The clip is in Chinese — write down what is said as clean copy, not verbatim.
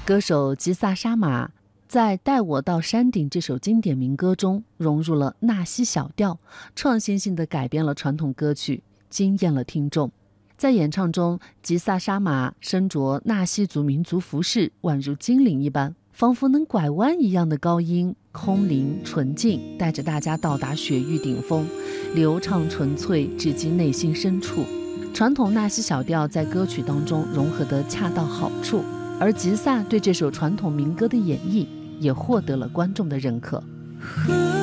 歌手吉萨沙马在《带我到山顶》这首经典民歌中融入了纳西小调，创新性地改编了传统歌曲，惊艳了听众。在演唱中，吉萨沙马身着纳西族民族服饰，宛如精灵一般，仿佛能拐弯一样的高音，空灵纯净，带着大家到达雪域顶峰，流畅纯粹，直击内心深处。传统纳西小调在歌曲当中融合得恰到好处，而吉萨对这首传统民歌的演绎也获得了观众的认可。